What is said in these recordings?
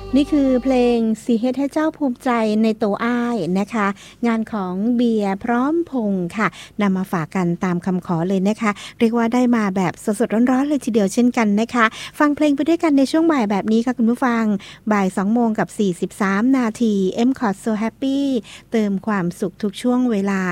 นี่คือเพลงสิเฮ็ดให้เจ้าภูมิใจในตัวอ้ายนะคะงานของเบียร์พร้อมพงษ์ค่ะนำมาฝากกันตามคำขอเลยนะคะเรียกว่าได้มาแบบสดๆร้อนๆเลยทีเดียวเช่นกันนะคะฟังเพลงไปด้วยกันในช่วงบ่ายแบบนี้ค่ะคุณผู้ฟังบ่าย2โมงกับ43นาที M-Cot So Happy เติมความสุขทุกช่วงเวลา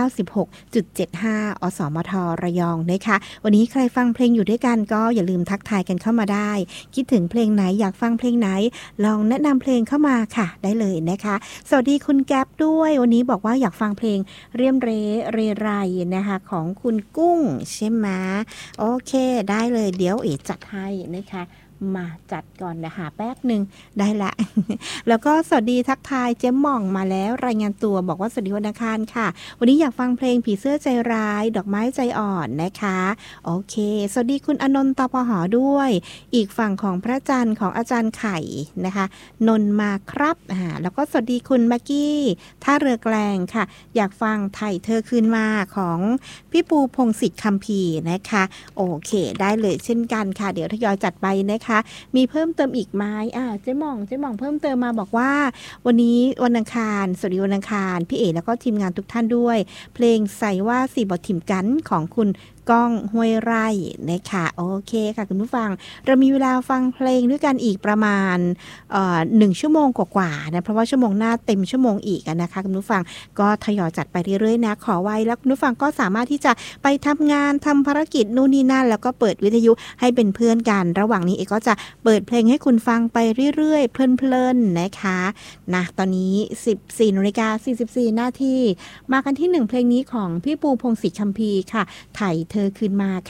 96.75 อสมทระยองนะคะวันนี้ใครฟังเพลงอยู่ด้วยกันก็อย่าลืมทักทายกันเข้ามาได้คิดถึงเพลงไหนอยากฟังเพลงไหนลองแนะนำเพลงเข้ามาค่ะได้เลยนะคะสวัสดีคุณแก๊ปด้วยวันนี้บอกว่าอยากฟังเพลงเรียมเรเรไรนะคะของคุณกุ้งใช่ไหมโอเคได้เลยเดี๋ยวจัดให้นะคะมาจัดก่อนนะคะแป๊บหนึ่งได้ละ แล้วก็สวัสดีทักทายเจ๊หม่องมาแล้วรายงานตัวบอกว่าสวัสดีวันอังคารค่ะวันนี้อยากฟังเพลงผีเสื้อใจร้ายดอกไม้ใจอ่อนนะคะโอเคสวัสดีคุณอนนท์ตปหด้วยอีกฝั่งของพระจันทร์ของอาจารย์ไข่นะคะนนมาครับแล้วก็สวัสดีคุณแม็กกี้ท่าเรือแกลงค่ะอยากฟังไทยเธอคืนมาของพี่ปูพงศิษฐ์คัมภีร์นะคะโอเคได้เลยเช่นกันค่ะเดี๋ยวทยอยจัดไปนะคะมีเพิ่มเติมอีกไหมเจ๊หม่องเพิ่มเติมมาบอกว่าวันนี้วันอังคารสวัสดีวันอังคารพี่เอ๋แล้วก็ทีมงานทุกท่านด้วยเพลงใส่ว่าสี่บทถิ่มกันของคุณก้องห้วยไร่นะคะโอเคค่ะคุณผู้ฟังเรามีเวลาฟังเพลงด้วยกันอีกประมาณ1 ชั่วโมงกว่าๆนะเพราะว่าชั่วโมงหน้าเต็มชั่วโมงอีกนะคะคุณผู้ฟังก็ทยอยจัดไปเรื่อยๆนะขอไว้แล้วคุณผู้ฟังก็สามารถที่จะไปทำงานทำภารกิจนู่นนี่นั่นแล้วก็เปิดวิทยุให้เป็นเพื่อนกันระหว่างนี้เอกก็จะเปิดเพลงให้คุณฟังไปเรื่อยๆเพลินๆนะคะนะตอนนี้ 14:44 นาทีมากันที่1เพลงนี้ของพี่ปูพงศิษฐ์คัมภีร์ค่ะไถ่เธอคืนมาค่ะ